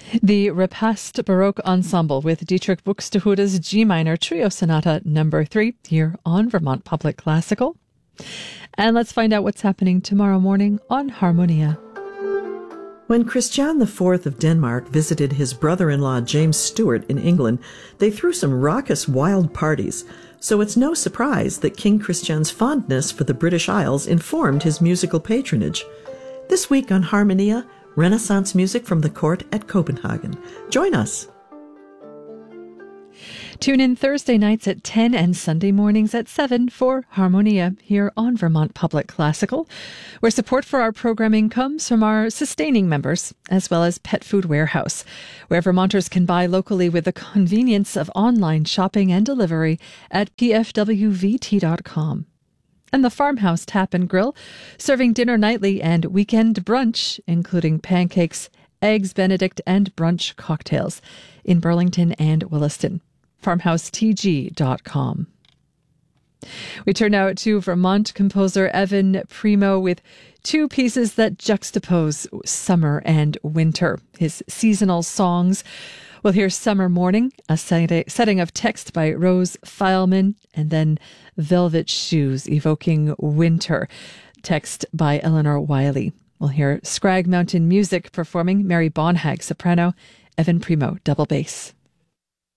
The Repast Baroque Ensemble with Dietrich Buxtehude's G minor Trio Sonata No. 3 here on Vermont Public Classical. And let's find out what's happening tomorrow morning on Harmonia. When Christian IV of Denmark visited his brother-in-law James Stuart in England, they threw some raucous wild parties, so it's no surprise that King Christian's fondness for the British Isles informed his musical patronage. This week on Harmonia, Renaissance music from the court at Copenhagen. Join us. Tune in Thursday nights at 10 and Sunday mornings at 7 for Harmonia here on Vermont Public Classical, where support for our programming comes from our sustaining members, as well as Pet Food Warehouse, where Vermonters can buy locally with the convenience of online shopping and delivery at pfwvt.com. And the Farmhouse Tap and Grill, serving dinner nightly and weekend brunch, including pancakes, eggs Benedict, and brunch cocktails in Burlington and Williston. FarmhouseTG.com. We turn now to Vermont composer Evan Primo with two pieces that juxtapose summer and winter, his seasonal songs. We'll hear Summer Morning, a setting of text by Rose Feilman, and then Velvet Shoes, evoking winter, text by Eleanor Wiley. We'll hear Scrag Mountain Music performing Mary Bonhag, soprano, Evan Primo, double bass.